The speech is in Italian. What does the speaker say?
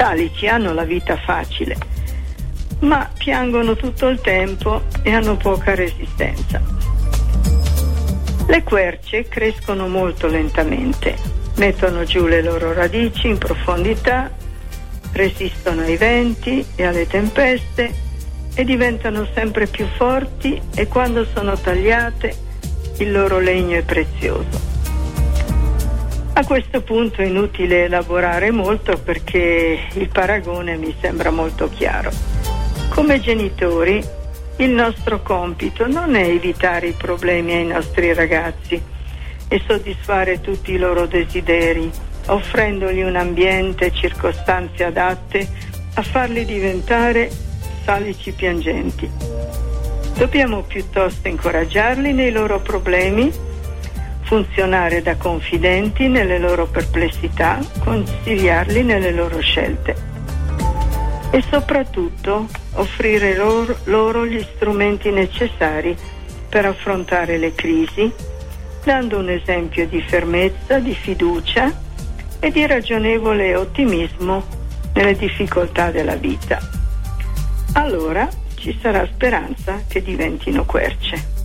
salici hanno la vita facile, ma piangono tutto il tempo e hanno poca resistenza. Le querce crescono molto lentamente, mettono giù le loro radici in profondità, resistono ai venti e alle tempeste e diventano sempre più forti, e quando sono tagliate il loro legno è prezioso. A questo punto è inutile elaborare molto, perché il paragone mi sembra molto chiaro. Come genitori, il nostro compito non è evitare i problemi ai nostri ragazzi e soddisfare tutti i loro desideri, offrendogli un ambiente e circostanze adatte a farli diventare salici piangenti. Dobbiamo piuttosto incoraggiarli nei loro problemi, funzionare da confidenti nelle loro perplessità, consigliarli nelle loro scelte e soprattutto offrire loro gli strumenti necessari per affrontare le crisi, dando un esempio di fermezza, di fiducia e di ragionevole ottimismo nelle difficoltà della vita. Allora ci sarà speranza che diventino querce.